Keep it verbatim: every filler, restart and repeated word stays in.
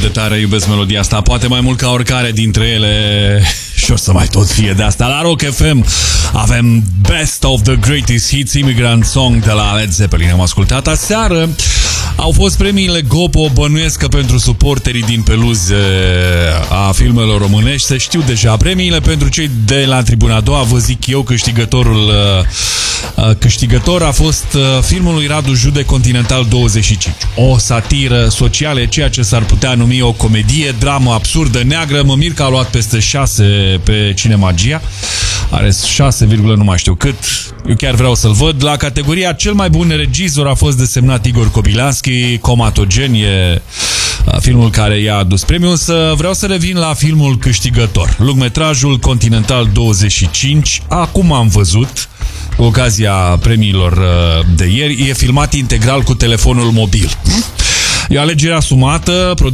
cât de tare iubesc melodia asta, poate mai mult ca oricare dintre ele și o să mai tot fie de asta. La Rock F M avem Best of the Greatest Hits, Immigrant Song de la Led Zeppelin. Am ascultat aseară. Au fost premiile Gopo, bănuiesc că pentru suporterii din peluze a filmelor românești se știu deja. Premiile pentru cei de la tribuna a doua, vă zic eu, câștigătorul câștigător a fost filmul lui Radu Jude, Continental douăzeci și cinci. O satiră socială, ceea ce s-ar putea numi o comedie, dramă absurdă, neagră. Mă mir că a luat peste șase pe Cinemagia. Are șase, nu mai știu cât. Eu chiar vreau să-l văd. La categoria cel mai bun regizor a fost desemnat Igor Kobilanski. Comatogen e filmul care i-a adus premiul, însă vreau să revin la filmul câștigător. Lungmetrajul Continental douăzeci și cinci. Acum am văzut, cu ocazia premiilor de ieri, e filmat integral cu telefonul mobil. E o alegere asumată.